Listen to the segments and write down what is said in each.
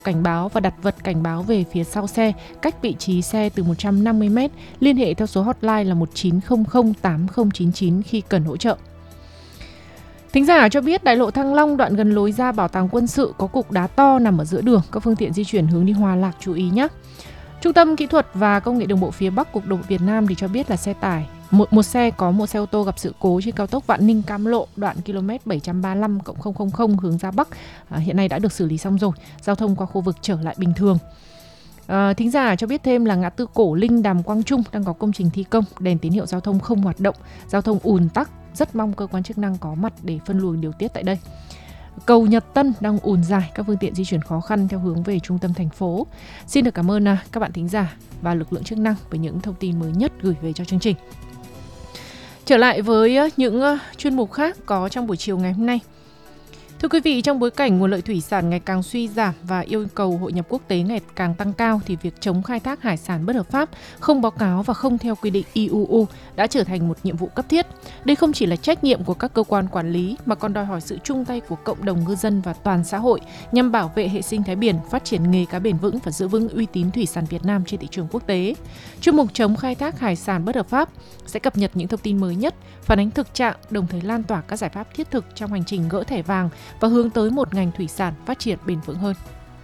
cảnh báo và đặt vật cảnh báo về phía sau xe, cách vị trí xe từ 150 m, liên hệ theo số hotline là 1900 8099 khi cần hỗ trợ. Thính giả cho biết đại lộ Thăng Long đoạn gần lối ra bảo tàng quân sự có cục đá to nằm ở giữa đường, các phương tiện di chuyển hướng đi Hòa Lạc chú ý nhé. Trung tâm Kỹ thuật và Công nghệ Đường bộ phía Bắc Cục Đường bộ Việt Nam thì cho biết là xe tải một xe ô tô gặp sự cố trên cao tốc Vạn Ninh - Cam Lộ đoạn km 735+000 hướng ra Bắc, hiện nay đã được xử lý xong rồi, giao thông qua khu vực trở lại bình thường. Thính giả cho biết thêm là ngã tư Cổ Linh - Đàm Quang Trung đang có công trình thi công, đèn tín hiệu giao thông không hoạt động, giao thông ùn tắc, rất mong cơ quan chức năng có mặt để phân luồng điều tiết tại đây. Cầu Nhật Tân đang ùn dài, các phương tiện di chuyển khó khăn theo hướng về trung tâm thành phố. Xin được cảm ơn các bạn thính giả và lực lượng chức năng với những thông tin mới nhất gửi về cho chương trình. Trở lại với những chuyên mục khác có trong buổi chiều ngày hôm nay. Thưa quý vị, trong bối cảnh nguồn lợi thủy sản ngày càng suy giảm và yêu cầu hội nhập quốc tế ngày càng tăng cao thì việc chống khai thác hải sản bất hợp pháp, không báo cáo và không theo quy định IUU đã trở thành một nhiệm vụ cấp thiết. Đây không chỉ là trách nhiệm của các cơ quan quản lý mà còn đòi hỏi sự chung tay của cộng đồng ngư dân và toàn xã hội nhằm bảo vệ hệ sinh thái biển, phát triển nghề cá bền vững và giữ vững uy tín thủy sản Việt Nam trên thị trường quốc tế. Chuyên mục chống khai thác hải sản bất hợp pháp sẽ cập nhật những thông tin mới nhất, phản ánh thực trạng, đồng thời lan tỏa các giải pháp thiết thực trong hành trình gỡ thẻ vàng và hướng tới một ngành thủy sản phát triển bền vững hơn.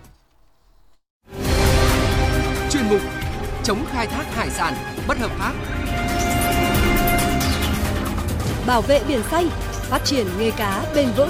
Chuyên mục chống khai thác hải sản bất hợp pháp, bảo vệ biển xanh, phát triển nghề cá bền vững.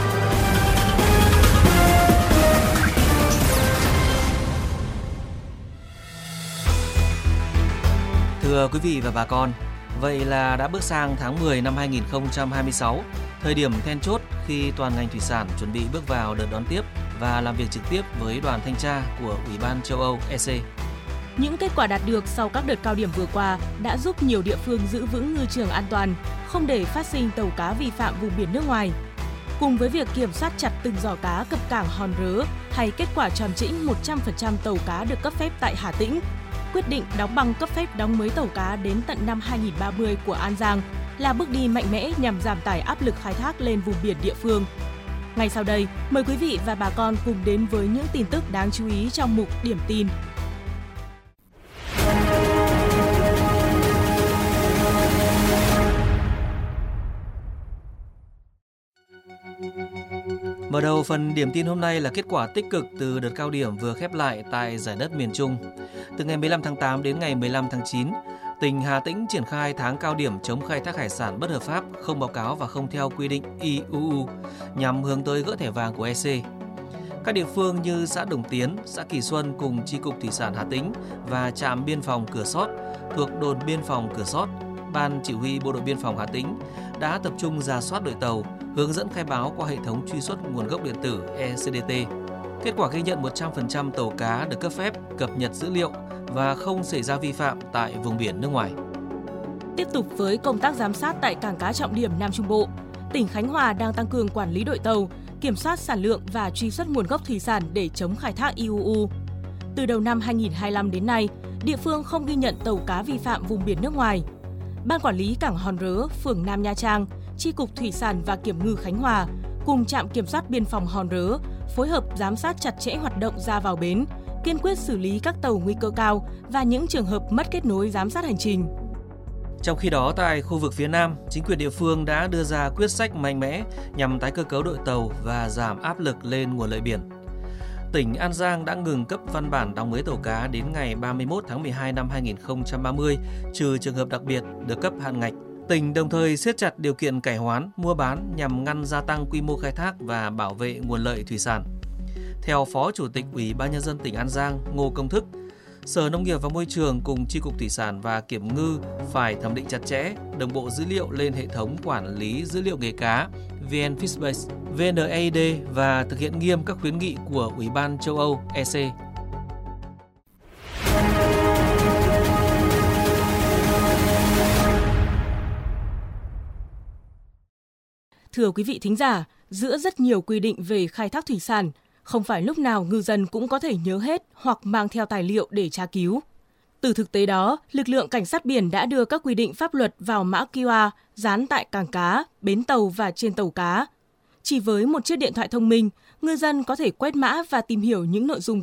Thưa quý vị và bà con, vậy là đã bước sang tháng 10 năm 2026, thời điểm then chốt khi toàn ngành thủy sản chuẩn bị bước vào đợt đón tiếp và làm việc trực tiếp với đoàn thanh tra của Ủy ban châu Âu EC. Những kết quả đạt được sau các đợt cao điểm vừa qua đã giúp nhiều địa phương giữ vững ngư trường an toàn, không để phát sinh tàu cá vi phạm vùng biển nước ngoài. Cùng với việc kiểm soát chặt từng giỏ cá cập cảng Hòn Rớ hay kết quả tròn trĩnh 100% tàu cá được cấp phép tại Hà Tĩnh, quyết định đóng băng cấp phép đóng mới tàu cá đến tận năm 2030 của An Giang là bước đi mạnh mẽ nhằm giảm tải áp lực khai thác lên vùng biển địa phương. Ngay sau đây, mời quý vị và bà con cùng đến với những tin tức đáng chú ý trong mục Điểm tin. Mở đầu phần điểm tin hôm nay là kết quả tích cực từ đợt cao điểm vừa khép lại tại giải đất miền Trung. Từ ngày 15 tháng 8 đến ngày 15 tháng 9, tỉnh Hà Tĩnh triển khai tháng cao điểm chống khai thác hải sản bất hợp pháp, không báo cáo và không theo quy định IUU nhằm hướng tới gỡ thẻ vàng của EC. Các địa phương như xã Đồng Tiến, xã Kỳ Xuân cùng Chi cục Thủy sản Hà Tĩnh và trạm biên phòng Cửa Sót thuộc đồn biên phòng Cửa Sót, Ban Chỉ huy Bộ đội Biên phòng Hà Tĩnh đã tập trung rà soát đội tàu, hướng dẫn khai báo qua hệ thống truy xuất nguồn gốc điện tử ECDT. Kết quả ghi nhận 100% tàu cá được cấp phép cập nhật dữ liệu và không xảy ra vi phạm tại vùng biển nước ngoài. Tiếp tục với công tác giám sát tại cảng cá trọng điểm Nam Trung Bộ, tỉnh Khánh Hòa đang tăng cường quản lý đội tàu, kiểm soát sản lượng và truy xuất nguồn gốc thủy sản để chống khai thác IUU. Từ đầu năm 2025 đến nay, địa phương không ghi nhận tàu cá vi phạm vùng biển nước ngoài. Ban quản lý cảng Hòn Rớ, phường Nam Nha Trang, Chi cục Thủy sản và Kiểm ngư Khánh Hòa cùng trạm kiểm soát biên phòng Hòn Rớ phối hợp giám sát chặt chẽ hoạt động ra vào bến, kiên quyết xử lý các tàu nguy cơ cao và những trường hợp mất kết nối giám sát hành trình. Trong khi đó, tại khu vực phía Nam, chính quyền địa phương đã đưa ra quyết sách mạnh mẽ nhằm tái cơ cấu đội tàu và giảm áp lực lên nguồn lợi biển. Tỉnh An Giang đã ngừng cấp văn bản đóng mới tàu cá đến ngày 31 tháng 12 năm 2030, trừ trường hợp đặc biệt được cấp hạn ngạch. Tỉnh đồng thời siết chặt điều kiện cải hoán, mua bán nhằm ngăn gia tăng quy mô khai thác và bảo vệ nguồn lợi thủy sản. Theo Phó Chủ tịch Ủy ban Nhân dân tỉnh An Giang Ngô Công Thức, Sở Nông nghiệp và Môi trường cùng Chi cục Thủy sản và Kiểm ngư phải thẩm định chặt chẽ, đồng bộ dữ liệu lên hệ thống quản lý dữ liệu nghề cá VNFishbase, VNAID và thực hiện nghiêm các khuyến nghị của Ủy ban châu Âu EC. Thưa quý vị thính giả, giữa rất nhiều quy định về khai thác thủy sản, không phải lúc nào ngư dân cũng có thể nhớ hết hoặc mang theo tài liệu để tra cứu. Từ thực tế đó, lực lượng cảnh sát biển đã đưa các quy định pháp luật vào mã QR dán tại cảng cá, bến tàu và trên tàu cá. Chỉ với một chiếc điện thoại thông minh, ngư dân có thể quét mã và tìm hiểu những nội dung